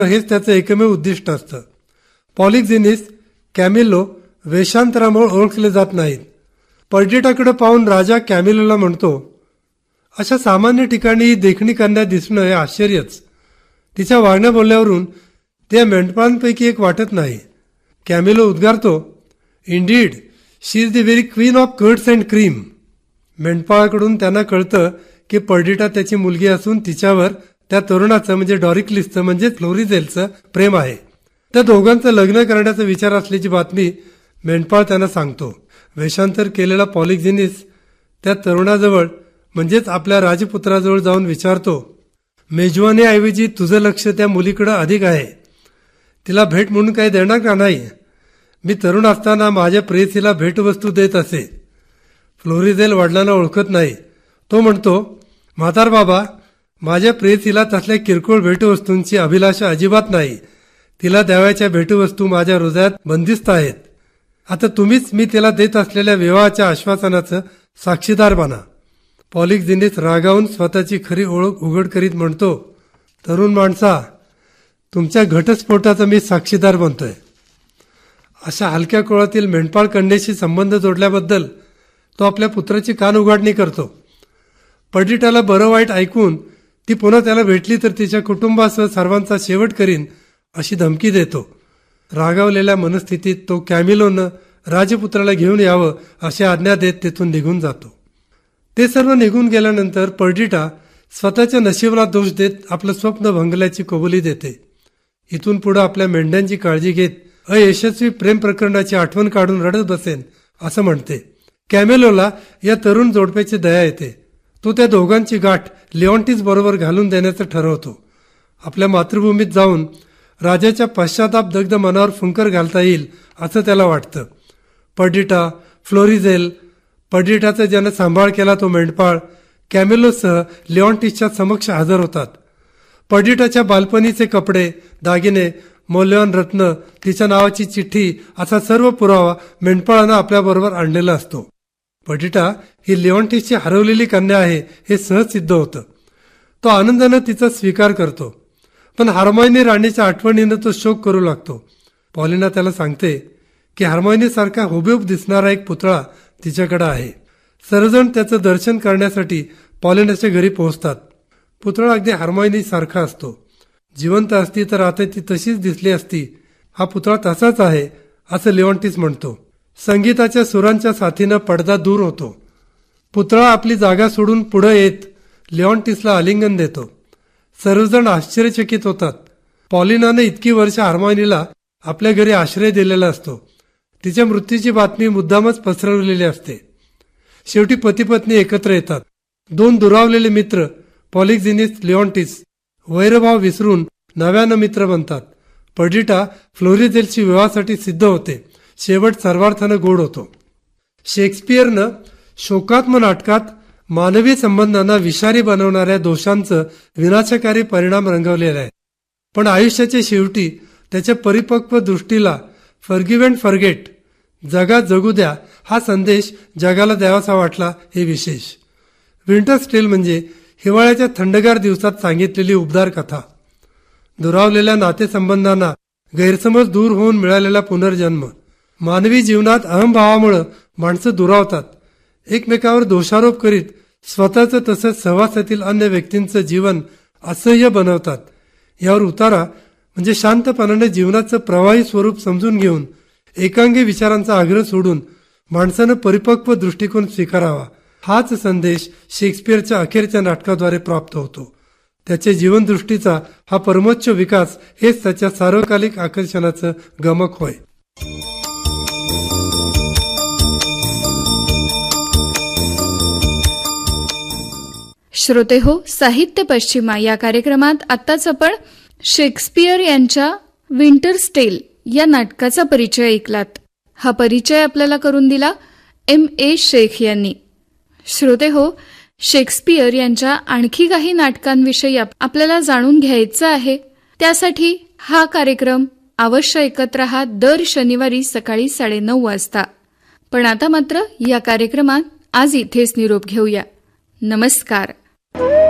हेच त्याचं एकमेव उद्दिष्ट असतं. पॉलिक्झिनीस, कॅमिलो वेषांतरामुळे ओळखले जात नाहीत. पर्डिटाकडे पाहून राजा कॅमिलोला म्हणतो, अशा सामान्य ठिकाणी ही देखणी कन्या दिसणं हे आश्चर्यच. तिच्या वागण्या बोलण्यावरून त्या मेंढपाळांपैकी एक वाटत नाही. Camillo उद्गारतो, Indeed she is the very queen of curds and cream. मेंढपाळाकडून त्यांना कळतं की पर्डिटा त्याची मुलगी असून तिच्यावर त्या तरुणाचं म्हणजे डॉरिक्लिसचं म्हणजे फ्लोरिझेलचं प्रेम आहे. त्या दोघांचं लग्न करण्याचा विचार असल्याची बातमी मेंढपाळ त्यांना सांगतो. वेषांतर केलेला पॉलिक्झिनीस त्या तरुणाजवळ म्हणजेच आपल्या राजपुत्राजवळ जाऊन विचारतो, मेजवानीऐवजी तुझं लक्ष त्या मुलीकडे अधिक आहे. तिला भेट म्हणून काही देणार का नाही? मी तरुण असताना माझ्या प्रेयसीला भेटवस्तू देत असे. फ्लोरिझेल वडिलांना ओळखत नाही. तो म्हणतो, म्हातार बाबा, माझ्या प्रेयसीला तसल्या किरकोळ भेटवस्तूंची अभिलाषा अजिबात नाही. तिला द्यावयाच्या भेटवस्तू माझ्या हृदयात बंदिस्त आहेत. आता तुम्हीच मी तिला देत असलेल्या विवाहाच्या आश्वासनाचं साक्षीदार बना. पॉलिक्झिनीस रागावून स्वतःची खरी ओळख उघड करीत म्हणतो, तरुण माणसा, तुमच्या घटस्फोटाचा मी साक्षीदार बनतोय. अशा हलक्या कुळातील मेंढपाळ कन्येशी संबंध जोडल्याबद्दल तो आपल्या पुत्राची कान उघाडणी करतो. पर्डिटाला बरं वाईट ऐकून ती पुन्हा त्याला भेटली तर तिच्या कुटुंबासह सर्वांचा शेवट करीन अशी धमकी देतो. रागावलेल्या मनस्थितीत तो कॅमिलोनं राजपुत्राला घेऊन यावं अशी आज्ञा देत तेथून निघून जातो. ते सर्व निघून गेल्यानंतर पर्डिटा स्वतःच्या नशिबाला दोष देत आपलं स्वप्न भंगल्याची कबुली देते. इथून पुढे आपल्या मेंढ्यांची काळजी घेत अयशस्वी प्रेम प्रकरणाची आठवण काढून रडत बसेन असं म्हणते. कॅमेलोला या तरुण जोडप्याची दया येते. तो त्या दोघांची गाठ लिओंटिस बरोबर घालून देण्याचं ठरवतो. आपल्या मातृभूमीत जाऊन राजाच्या पश्चाताप दग्ध मनावर फुंकर घालता येईल असं त्याला वाटतं. पर्डिटा, फ्लोरिझेल, पर्डिटाचा ज्यानं सांभाळ केला तो मेंढपाळ कॅमेलोसह लिओंटिसच्या समक्ष हजर होतात. पर्डिटाच्या बालपणीचे कपडे, दागिने, मौल्यवान रत्न, तिच्या नावाची चिठ्ठी असा सर्व पुरावा मेंढपाळानं आपल्याबरोबर आणलेला असतो. पर्डिटा ही लिओंटिसची हरवलेली कन्या आहे हे सहज सिद्ध होतं. तो आनंदानं तिचा स्वीकार करतो. पण हर्मायनी राणीच्या आठवणीनं तो शोक करू लागतो. पॉलिना त्याला सांगते की हर्मायनीसारखा हुबेहूब दिसणारा एक पुतळा तिच्याकडे आहे. सर्वजण त्याचं दर्शन करण्यासाठी पॉलिनाच्या घरी पोहोचतात. पुतळा अगदी हर्मायनी सारखा असतो. जिवंत असती तर आता ती तशीच दिसली असती. हा पुतळा तसाच आहे असं लिओंटिस म्हणतो. संगीताच्या सुरांच्या साथीनं पडदा दूर होतो. पुतळा आपली जागा सोडून पुढे येत लिओंटिसला आलिंगन देतो. सर्वजण आश्चर्यचकित होतात. पॉलिनाने इतकी वर्ष हर्मायनीला आपल्या घरी आश्रय दिलेला असतो. तिच्या मृत्यूची बातमी मुद्दामच पसरवलेली असते. शेवटी पती पत्नी एकत्र येतात. दोन दुरावलेले मित्र पॉलिक्झिनीस, लिओंटिस वैरभाव विसरून नव्यानं मित्र बनतात. पर्डिटा फ्लोरिझेलची विवाहासाठी सिद्ध होते. शेवट सर्वार्थानं गोड होतो. शेक्सपियरनं शोकात्म नाटकात मानवी संबंधांना विषारी बनवणाऱ्या दोषांचं विनाशकारी परिणाम रंगवलेला आहे. पण आयुष्याच्या शेवटी त्याच्या परिपक्व दृष्टीला फॉरगिव्ह अँड फॉरगेट, जगा जगू द्या हा संदेश जगाला द्यावासा वाटला हे विशेष. विंटर स्टील म्हणजे हिवाळ्याच्या थंडगार दिवसात सांगितलेली उबदार कथा. दुरावलेल्या नातेसंबंधांना गैरसमज दूर होऊन मिळालेला पुनर्जन्म. मानवी जीवनात अहंभावामुळे माणसं दुरावतात. एकमेकावर दोषारोप करीत स्वतःचं तसंच सहवासातील अन्य व्यक्तींचं जीवन असह्य बनवतात. यावर उतारा म्हणजे शांतपणाने जीवनाचं प्रवाही स्वरूप समजून घेऊन एकांगी विचारांचा आग्रह सोडून माणसानं परिपक्व दृष्टिकोन स्वीकारावा. हाच संदेश शेक्सपियरच्या अखेरच्या नाटकाद्वारे प्राप्त होतो. त्याच्या जीवनदृष्टीचा हा परमोच्च विकास हेच त्याच्या सार्वकालिक आकर्षणाचं गमक होय. श्रोतेहो, साहित्य पश्चिमा या कार्यक्रमात आत्ताच आपण शेक्सपियर यांच्या विंटर्स टेल या नाटकाचा परिचय ऐकलात. हा परिचय आपल्याला करून दिला M.A. शेख यांनी. श्रोतेहो, शेक्सपियर यांच्या आणखी काही नाटकांविषयी आपल्याला जाणून घ्यायचं आहे. त्यासाठी हा कार्यक्रम अवश्य ऐकत रहा दर शनिवारी सकाळी 9:30 वाजता. पण आता मात्र या कार्यक्रमात आज इथेच निरोप घेऊया. नमस्कार.